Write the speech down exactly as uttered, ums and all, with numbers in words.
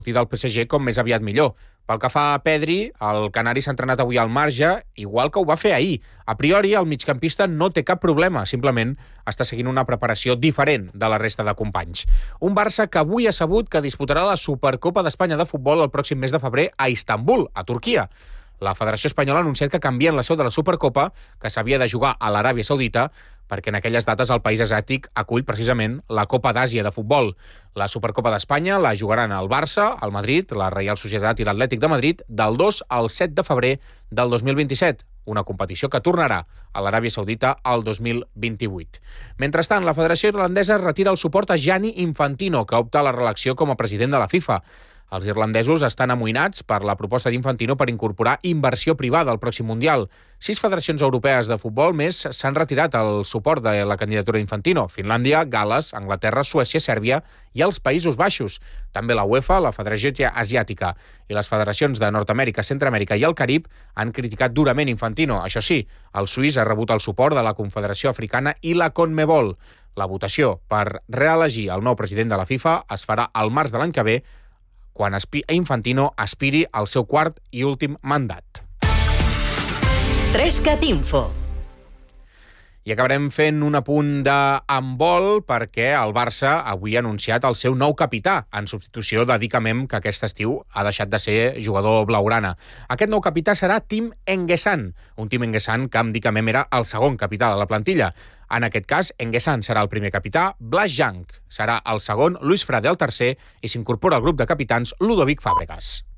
del P S G com més aviat millor. Pel que fa a Pedri, el canari s'ha entrenat avui al marge, igual que ho va fer ahir. A priori, el migcampista no té cap problema, simplement està seguint una preparació diferent de la resta de companys. Un Barça que avui ha sabut que disputarà la Supercopa d'Espanya de futbol el pròxim mes de febrer a Istanbul, a Turquia. La Federació Espanyola ha anunciat que canvien la seu de la Supercopa, que s'havia de jugar a l'Aràbia Saudita, perquè en aquelles dates el país asiàtic acull precisament la Copa d'Àsia de futbol. La Supercopa d'Espanya la jugaran el Barça, el Madrid, la Reial Societat i l'Atlètic de Madrid del dos al set de febrer del dos mil vint-i-set, una competició que tornarà a l'Aràbia Saudita el dos mil vint-i-vuit. Mentrestant, la Federació Irlandesa retira el suport a Gianni Infantino, que opta a la reelecció com a president de la FIFA. Els irlandesos estan amoïnats per la proposta d'Infantino per incorporar inversió privada al pròxim Mundial. Sis federacions europees de futbol més s'han retirat el suport de la candidatura d'Infantino: Finlàndia, Gal·les, Anglaterra, Suècia, Sèrbia i els Països Baixos. També la UEFA, la Federació Asiàtica i les federacions de Nord-Amèrica, Centreamèrica i el Carib han criticat durament Infantino. Això sí, el suís ha rebut el suport de la Confederació Africana i la CONMEBOL. La votació per reelegir el nou president de la FIFA es farà al març de l'any que ve, quan Infantino aspiri al seu quart i últim mandat. Trescat Info. I acabarem fent un apunt d'handbol perquè el Barça avui ha anunciat el seu nou capità, en substitució de Dick Amem, que aquest estiu ha deixat de ser jugador blaugrana. Aquest nou capità serà Tim Engesan, un Tim Engesan que amb Dick Amem era el segon capità de la plantilla. En aquest cas, Engesan serà el primer capità, Blas Jank serà el segon, Luis Frade el tercer i s'incorpora al grup de capitans Ludovic Fàbregas.